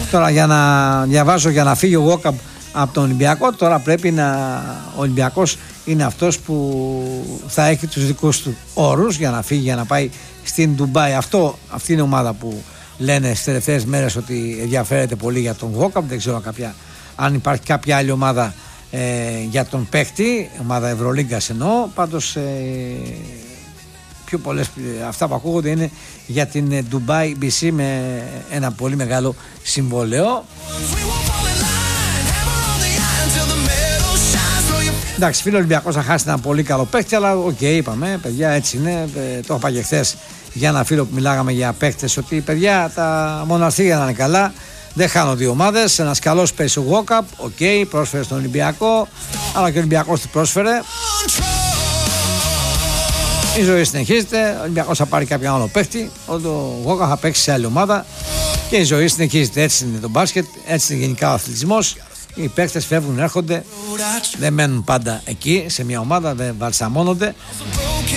Τώρα για να διαβάζω για να φύγει ο Walkup από τον Ολυμπιακό, τώρα πρέπει ο Ολυμπιακός είναι αυτός που θα έχει τους δικούς του όρους για να φύγει, για να πάει στην Ντουμπάι. Αυτή είναι η ομάδα που λένε στις τελευταίες μέρες ότι ενδιαφέρεται πολύ για τον Walkup. Δεν ξέρω αν υπάρχει κάποια άλλη ομάδα για τον παίχτη, ομάδα Ευρωλίγκας εννοώ. Πάντως πιο πολλές αυτά που ακούγονται είναι για την Dubai BC με ένα πολύ μεγάλο συμβόλαιο. Εντάξει, φίλο Ολυμπιακός θα χάσει ένα πολύ καλό παίχτη, αλλά είπαμε, παιδιά, έτσι είναι. Το είπα και χθες για ένα φίλο που μιλάγαμε για παίχτες, ότι παιδιά τα μοναστήρια να είναι καλά. Δεν χάνω δύο ομάδες. Ένας καλός παίζει ο Walkup, πρόσφερε στον Ολυμπιακό, αλλά και ο Ολυμπιακός του πρόσφερε. Η ζωή συνεχίζεται. Ο Ολυμπιακός θα πάρει κάποιον άλλο παίχτη. Ο Walkup θα παίξει σε άλλη ομάδα. Και η ζωή συνεχίζεται. Έτσι είναι το μπάσκετ, έτσι είναι γενικά ο αθλητισμός. Οι παίχτες φεύγουν, έρχονται. Δεν μένουν πάντα εκεί σε μια ομάδα, δεν βαλσαμώνονται.